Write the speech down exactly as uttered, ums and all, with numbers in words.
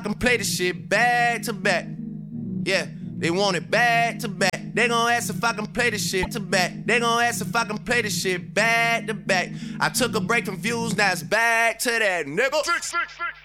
can play the shit back to back. Yeah, they want it back to back. They gon' ask if I can play the shit to back. They gon' ask if I can play the shit back to back. I took a break from views, now it's back to that, nigga.